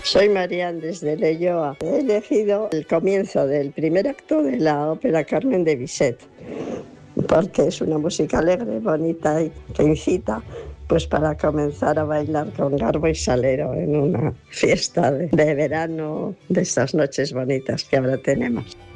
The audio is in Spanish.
Soy Marian desde Leyoa. He elegido el comienzo del primer acto de la ópera Carmen de Bizet, porque es una música alegre, bonita y que incita pues para comenzar a bailar con garbo y salero en una fiesta de verano, de estas noches bonitas que ahora tenemos.